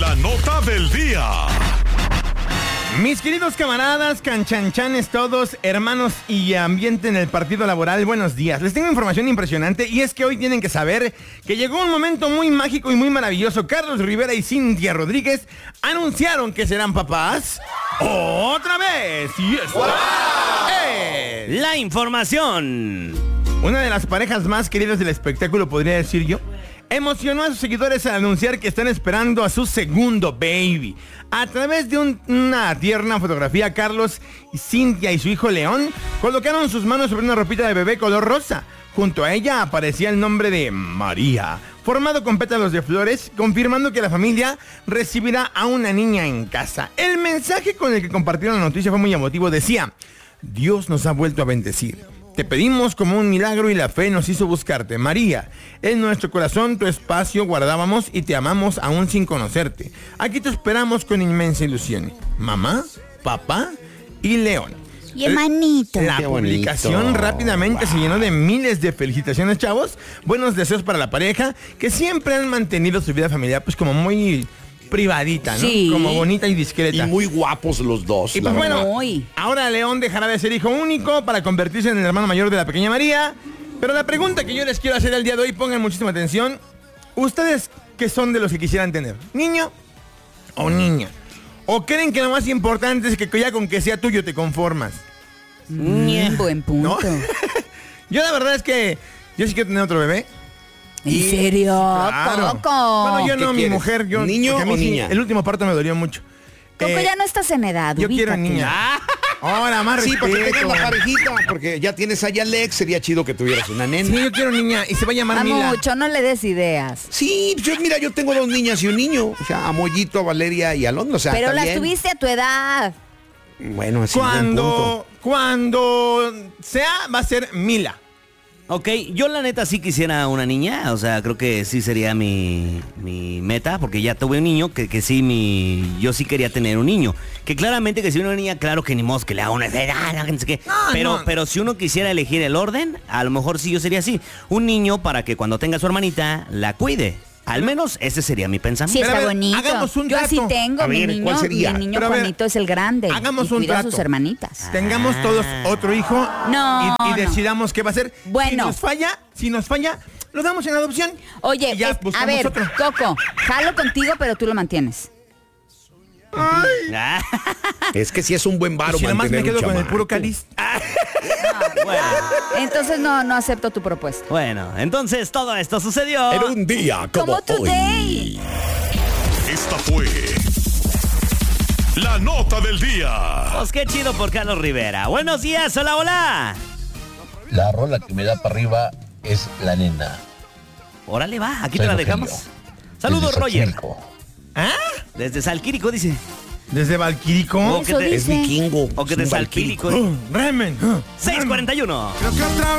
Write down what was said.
La nota del día. Mis queridos camaradas, canchanchanes todos, hermanos y ambiente en el partido laboral, buenos días. Les tengo información impresionante y es que hoy tienen que saber que llegó un momento muy mágico y muy maravilloso. Carlos Rivera y Cintia Rodríguez anunciaron que serán papás otra vez. Yes. ¡Wow! La información. Una de las parejas más queridas del espectáculo, podría decir yo, emocionó a sus seguidores al anunciar que están esperando a su segundo baby. A través de una tierna fotografía, Carlos, Cintia y su hijo León colocaron sus manos sobre una ropita de bebé color rosa. Junto a ella aparecía el nombre de María, formado con pétalos de flores, confirmando que la familia recibirá a una niña en casa. El mensaje con el que compartieron la noticia fue muy emotivo. Decía: Dios nos ha vuelto a bendecir. Te pedimos como un milagro y la fe nos hizo buscarte. María, en nuestro corazón tu espacio guardábamos y te amamos aún sin conocerte. Aquí te esperamos con inmensa ilusión. Mamá, papá y León. Y hermanito. La publicación rápidamente se llenó de miles de felicitaciones, chavos. Buenos deseos para la pareja, que siempre han mantenido su vida familiar pues como muy privadita, ¿no? Sí. Como bonita y discreta. Y muy guapos los dos. Y pues bueno, Muy. ahora León dejará de ser hijo único para convertirse en el hermano mayor de la pequeña María. Pero la pregunta que yo les quiero hacer el día de hoy, pongan muchísima atención. ¿Ustedes qué son de los que quisieran tener? ¿Niño o niña? ¿O creen que lo más importante es que ya con que sea tuyo te conformas? Buen punto. ¿No? Yo la verdad es que yo sí quiero tener otro bebé. ¿En serio? Claro. Coco. Bueno, yo ¿Qué no, mi quieres? mujer. Yo, ¿Niño porque a mí o sí, niña? el último parto me dolió mucho. Coco, ya no estás en edad. Yo quiero ubícate. niña. Ahora, más Sí, porque respeto. tengas la parejita, porque ya tienes allá Alex, sería chido que tuvieras una nena. Sí, yo quiero niña y se va a llamar A Mila. mucho, no le des ideas. Sí, mira, yo tengo 2 niñas y un niño, o sea, a Mollito, a Valeria y a Alondra, o sea, Pero está las bien. tuviste a tu edad. Bueno, así buen punto. Cuando sea, va a ser Mila. Ok, yo la neta sí quisiera una niña, o sea, creo que sí sería mi meta, porque ya tuve un niño, que sí, yo sí quería tener un niño. Que claramente que si una niña, claro que ni modo que le haga una no sé qué. Pero si uno quisiera elegir el orden, a lo mejor sí yo sería así. Un niño para que cuando tenga su hermanita, la cuide. Al menos ese sería mi pensamiento. Sí, Pero a está ver, bonito. hagamos un Yo así trato. tengo A mi ver, niño. ¿cuál sería? Mi niño Pero a ver, Juanito es el grande. hagamos y un cuida a trato. sus hermanitas. Tengamos todos otro hijo No, y no. decidamos qué va a ser. Bueno. Si nos falla, lo damos en adopción. Oye, Y ya a buscamos ver, otro. Coco, jalo contigo, pero tú lo mantienes. Ah, Es que sí es un buen varo Si nomás me mantener un quedo con el puro chamaco. cáliz. bueno, Entonces no acepto tu propuesta. bueno, entonces todo esto sucedió. Era un día como Como today. hoy. Esta fue la nota del día. Pues qué chido por Carlos Rivera. Buenos días, hola, hola. La rola que me da para arriba es La Nena. Órale, va, aquí Soy te la Rogelio, dejamos. Saludos, desde Roger. Xochimilco. ¿Ah? Desde Salquírico, dice. Desde Valquirico. O que Eso te- Es dice. vikingo. O que es de un Salquírico. Remen. 6:41. Creo que otra